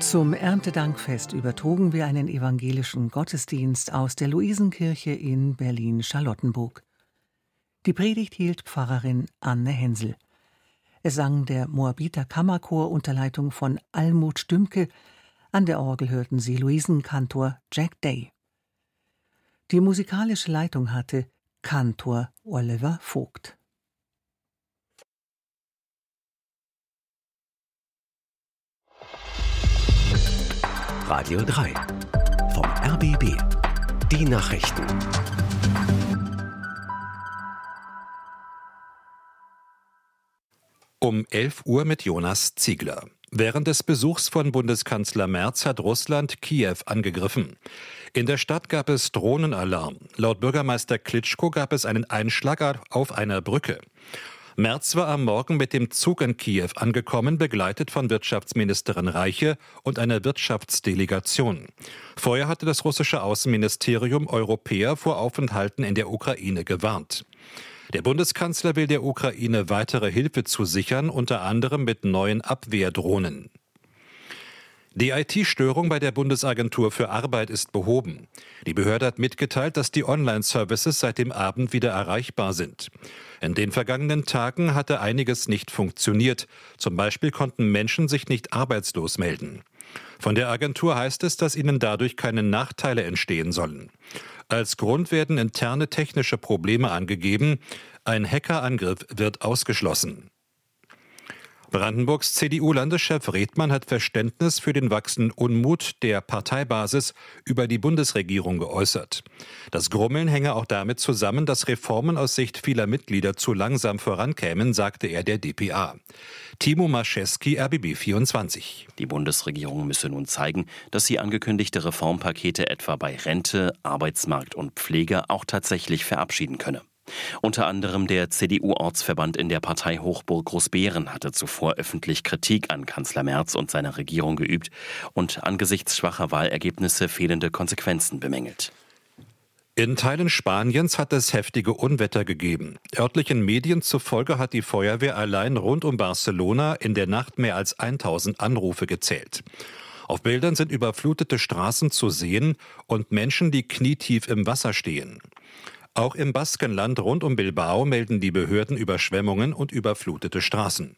Zum Erntedankfest übertrugen wir einen evangelischen Gottesdienst aus der Luisenkirche in Berlin-Charlottenburg. Die Predigt hielt Pfarrerin Anne Hensel. Es sang der Moabiter Kammerchor unter Leitung von Almut Stümke. An der Orgel hörten Sie Luisenkantor Jack Day. Die musikalische Leitung hatte Kantor Oliver Vogt. Radio 3 vom RBB. Die Nachrichten. Um 11 Uhr mit Jonas Ziegler. Während des Besuchs von Bundeskanzler Merz hat Russland Kiew angegriffen. In der Stadt gab es Drohnenalarm. Laut Bürgermeister Klitschko gab es einen Einschlag auf einer Brücke. Merz war am Morgen mit dem Zug in Kiew angekommen, begleitet von Wirtschaftsministerin Reiche und einer Wirtschaftsdelegation. Vorher hatte das russische Außenministerium Europäer vor Aufenthalten in der Ukraine gewarnt. Der Bundeskanzler will der Ukraine weitere Hilfe zusichern, unter anderem mit neuen Abwehrdrohnen. Die IT-Störung bei der Bundesagentur für Arbeit ist behoben. Die Behörde hat mitgeteilt, dass die Online-Services seit dem Abend wieder erreichbar sind. In den vergangenen Tagen hatte einiges nicht funktioniert. Zum Beispiel konnten Menschen sich nicht arbeitslos melden. Von der Agentur heißt es, dass ihnen dadurch keine Nachteile entstehen sollen. Als Grund werden interne technische Probleme angegeben. Ein Hackerangriff wird ausgeschlossen. Brandenburgs CDU-Landeschef Redmann hat Verständnis für den wachsenden Unmut der Parteibasis über die Bundesregierung geäußert. Das Grummeln hänge auch damit zusammen, dass Reformen aus Sicht vieler Mitglieder zu langsam vorankämen, sagte er der dpa. Timo Maschewski, RBB 24. Die Bundesregierung müsse nun zeigen, dass sie angekündigte Reformpakete etwa bei Rente, Arbeitsmarkt und Pflege auch tatsächlich verabschieden könne. Unter anderem der CDU-Ortsverband in der Partei Hochburg Großbeeren hatte zuvor öffentlich Kritik an Kanzler Merz und seiner Regierung geübt und angesichts schwacher Wahlergebnisse fehlende Konsequenzen bemängelt. In Teilen Spaniens hat es heftige Unwetter gegeben. Örtlichen Medien zufolge hat die Feuerwehr allein rund um Barcelona in der Nacht mehr als 1000 Anrufe gezählt. Auf Bildern sind überflutete Straßen zu sehen und Menschen, die knietief im Wasser stehen. Auch im Baskenland rund um Bilbao melden die Behörden Überschwemmungen und überflutete Straßen.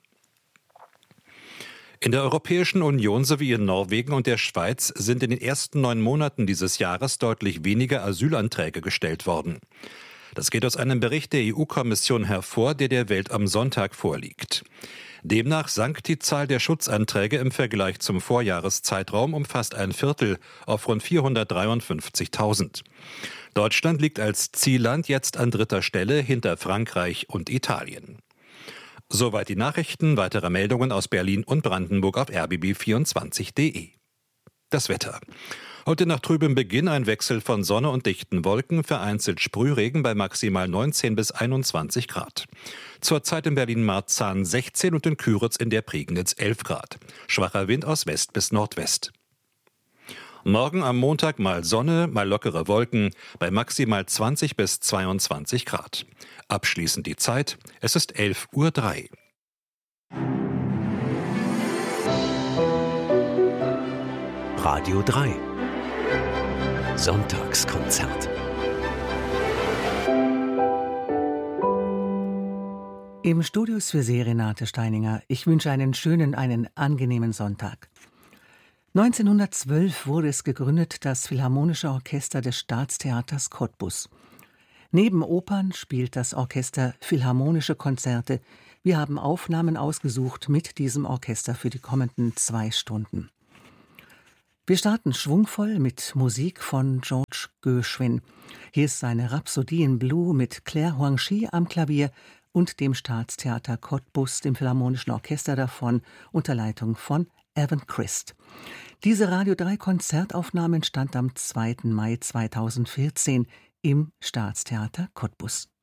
In der Europäischen Union sowie in Norwegen und der Schweiz sind in den ersten 9 Monaten dieses Jahres deutlich weniger Asylanträge gestellt worden. Das geht aus einem Bericht der EU-Kommission hervor, der der Welt am Sonntag vorliegt. Demnach sank die Zahl der Schutzanträge im Vergleich zum Vorjahreszeitraum um fast ein Viertel auf rund 453.000. Deutschland liegt als Zielland jetzt an 3. Stelle hinter Frankreich und Italien. Soweit die Nachrichten. Weitere Meldungen aus Berlin und Brandenburg auf rbb24.de. Das Wetter. Heute nach trübem Beginn ein Wechsel von Sonne und dichten Wolken, vereinzelt Sprühregen bei maximal 19 bis 21 Grad. Zurzeit in Berlin-Marzahn 16 und in Küritz in der Prignitz 11 Grad. Schwacher Wind aus West bis Nordwest. Morgen am Montag mal Sonne, mal lockere Wolken bei maximal 20 bis 22 Grad. Abschließend die Zeit, es ist 11:03 Uhr. Radio 3 Sonntagskonzert. Im Studio ist für Sie Renate Steininger. Ich wünsche einen schönen, einen angenehmen Sonntag. 1912 wurde es gegründet, das Philharmonische Orchester des Staatstheaters Cottbus. Neben Opern spielt das Orchester philharmonische Konzerte. Wir haben Aufnahmen ausgesucht mit diesem Orchester für die kommenden 2 Stunden. Wir starten schwungvoll mit Musik von George Gershwin. Hier ist seine Rhapsodie in Blue mit Claire Huangshi am Klavier und dem Staatstheater Cottbus, dem Philharmonischen Orchester davon, unter Leitung von Evan Christ. Diese Radio 3 Konzertaufnahme entstand am 2. Mai 2014 im Staatstheater Cottbus.